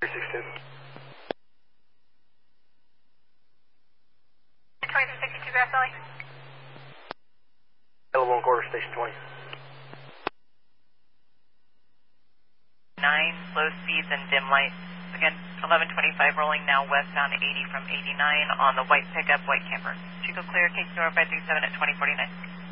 362. 2362 Grass Valley. Yellow 1 quarter, station 20. 9, low speeds and dim lights. Again, 1125 rolling now westbound 80 from 89 on the white pickup, white camper. Chico clear, KQ 537 at 2049.